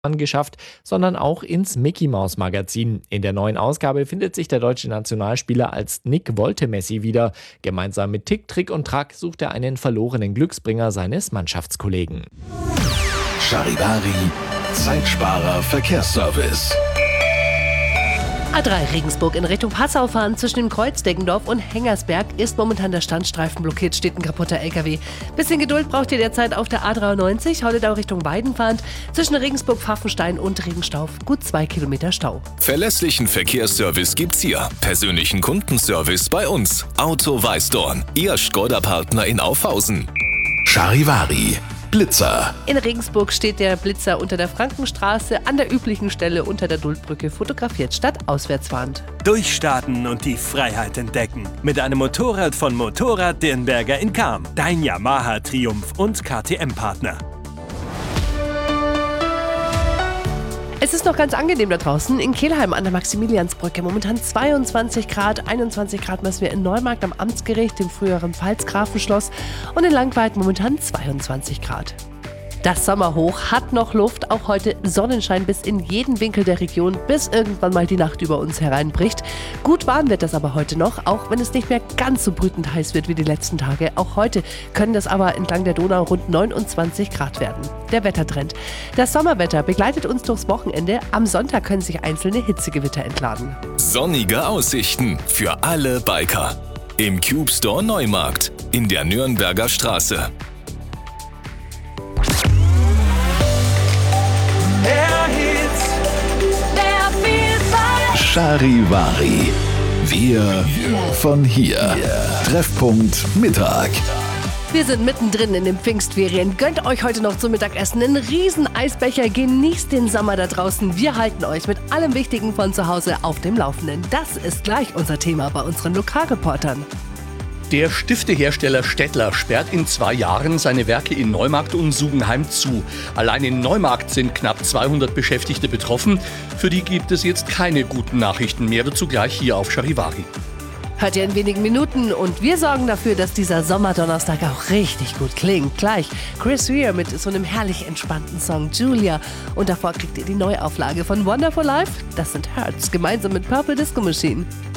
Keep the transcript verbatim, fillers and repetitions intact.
geschafft, sondern auch ins Mickey Mouse Magazin. In der neuen Ausgabe findet sich der deutsche Nationalspieler als Nick Woltemessi wieder. Gemeinsam mit Tick, Trick und Track sucht er einen verlorenen Glücksbringer seines Mannschaftskollegen. Charivari, Zeitsparer Verkehrsservice. A drei Regensburg in Richtung Passau fahren. Zwischen dem Kreuz Deggendorf und Hengersberg ist momentan der Standstreifen blockiert, steht ein kaputter L K W. Bisschen Geduld braucht ihr derzeit auf der A dreiundneunzig, Holledau Richtung Weiden fahrend. Zwischen Regensburg, Pfaffenstein und Regenstauf gut zwei Kilometer Stau. Verlässlichen Verkehrsservice gibt's hier. Persönlichen Kundenservice bei uns. Auto Weißdorn, Ihr Skoda-Partner in Aufhausen. Charivari, Blitzer. In Regensburg steht der Blitzer unter der Frankenstraße an der üblichen Stelle unter der Duldbrücke, fotografiert statt auswärtsfahrend. Durchstarten und die Freiheit entdecken. Mit einem Motorrad von Motorrad Dirnberger in Cham. Dein Yamaha Triumph und K T M-Partner. Es ist noch ganz angenehm da draußen. In Kelheim an der Maximiliansbrücke momentan zweiundzwanzig Grad, einundzwanzig Grad messen wir in Neumarkt am Amtsgericht, dem früheren Pfalzgrafenschloss, und in Langweid momentan zweiundzwanzig Grad. Das Sommerhoch hat noch Luft, auch heute Sonnenschein bis in jeden Winkel der Region, bis irgendwann mal die Nacht über uns hereinbricht. Gut warm wird das aber heute noch, auch wenn es nicht mehr ganz so brütend heiß wird wie die letzten Tage. Auch heute können das aber entlang der Donau rund neunundzwanzig Grad werden. Der Wettertrend. Das Sommerwetter begleitet uns durchs Wochenende. Am Sonntag können sich einzelne Hitzegewitter entladen. Sonnige Aussichten für alle Biker. Im Cube Store Neumarkt in der Nürnberger Straße. Charivari. Wir von hier. Treffpunkt Mittag. Wir sind mittendrin in den Pfingstferien. Gönnt euch heute noch zum Mittagessen einen riesen Eisbecher. Genießt den Sommer da draußen. Wir halten euch mit allem Wichtigen von zu Hause auf dem Laufenden. Das ist gleich unser Thema bei unseren Lokalreportern. Der Stiftehersteller Stettler sperrt in zwei Jahren seine Werke in Neumarkt und Sugenheim zu. Allein in Neumarkt sind knapp zweihundert Beschäftigte betroffen. Für die gibt es jetzt keine guten Nachrichten mehr. Dazu gleich hier auf Charivari. Hört ihr in wenigen Minuten und wir sorgen dafür, dass dieser Sommerdonnerstag auch richtig gut klingt. Gleich Chris Rea mit so einem herrlich entspannten Song Julia. Und davor kriegt ihr die Neuauflage von Wonderful Life. Das sind Hurts, gemeinsam mit Purple Disco Machine.